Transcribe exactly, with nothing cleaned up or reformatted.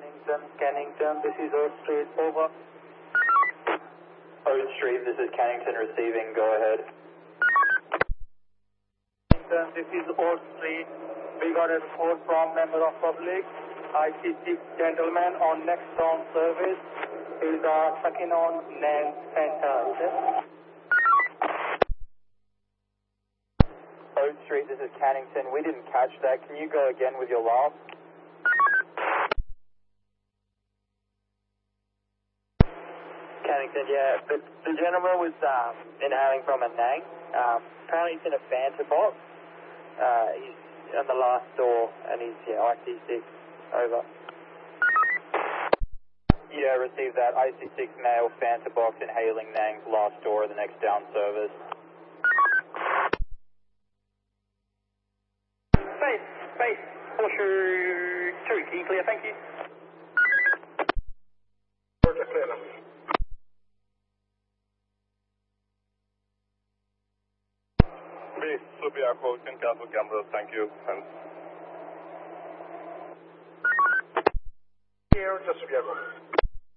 Cannington, Cannington, this is Oak Street, over. Oak Street, this is Cannington receiving, go ahead. Cannington, this is Oak Street. We got a report from member of public. I C six gentleman on next down service is uh, checking on Nan Center. Okay? Oak Street, this is Cannington. We didn't catch that. Can you go again with your last? Cannington, yeah. The, the gentleman was um, inhaling from a Nang. Um, apparently he's in a Fanta box. Uh, he's on the last door and he's yeah, I C six. Over. Yeah, received that. I C six male, Fanta box, inhaling Nang's last door of the next down service. Space, space, Horseshoe two, key clear, thank you. Georgia clear. B, Subiaco, ten Castle Gamble, thank you. And here, just Subiaco.